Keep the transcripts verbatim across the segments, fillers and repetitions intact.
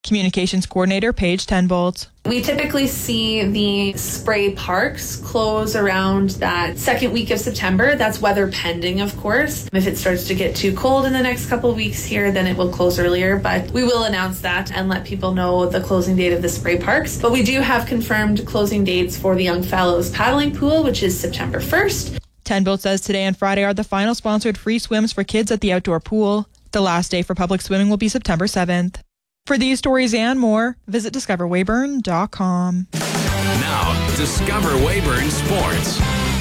Communications Coordinator Paige Tenbolt. We typically see the spray parks close around that second week of September. That's weather pending, of course. If it starts to get too cold in the next couple of weeks here, then it will close earlier. But we will announce that and let people know the closing date of the spray parks. But we do have confirmed closing dates for the Young Fellows paddling pool, which is September first. Tenbolt says today and Friday are the final sponsored free swims for kids at the outdoor pool. The last day for public swimming will be September seventh. For these stories and more, visit discover weyburn dot com. Now, Discover Weyburn Sports.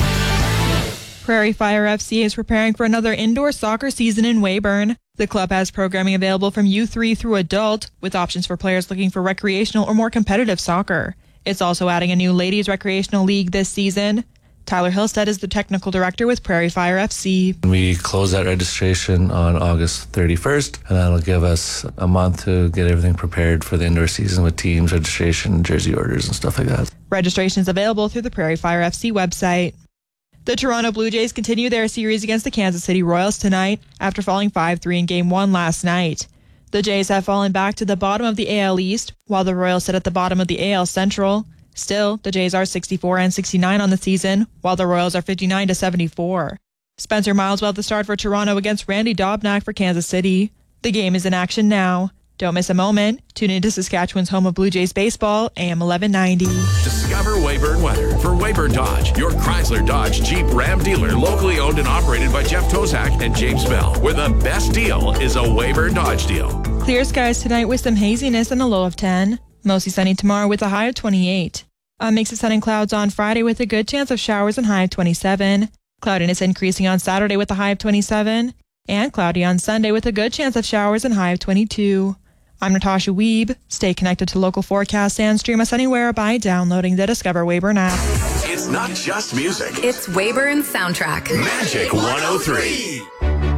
Prairie Fire F C is preparing for another indoor soccer season in Weyburn. The club has programming available from U three through adult, with options for players looking for recreational or more competitive soccer. It's also adding a new ladies recreational league this season. Tyler Hillstead is the technical director with Prairie Fire F C. We close that registration on August thirty-first, and that'll give us a month to get everything prepared for the indoor season with teams, registration, jersey orders, and stuff like that. Registration is available through the Prairie Fire F C website. The Toronto Blue Jays continue their series against the Kansas City Royals tonight after falling five three in Game one last night. The Jays have fallen back to the bottom of the A L East, while the Royals sit at the bottom of the A L Central. Still, the Jays are sixty-four and sixty-nine on the season, while the Royals are fifty-nine to seventy-four. Spencer Miles will have the start for Toronto against Randy Dobnak for Kansas City. The game is in action now. Don't miss a moment. Tune into Saskatchewan's home of Blue Jays baseball, A M eleven ninety. Discover Weyburn Weather for Weyburn Dodge, your Chrysler Dodge Jeep Ram dealer, locally owned and operated by Jeff Tozak and James Bell, where the best deal is a Weyburn Dodge deal. Clear skies tonight with some haziness and a low of ten. Mostly sunny tomorrow with a high of twenty-eight. A mix of sun and clouds on Friday with a good chance of showers and high of twenty-seven. Cloudiness increasing on Saturday with a high of twenty-seven. And cloudy on Sunday with a good chance of showers and high of twenty-two. I'm Natasha Wiebe. Stay connected to local forecasts and stream us anywhere by downloading the Discover Weyburn app. It's not just music. It's Weyburn's soundtrack. Magic one oh three.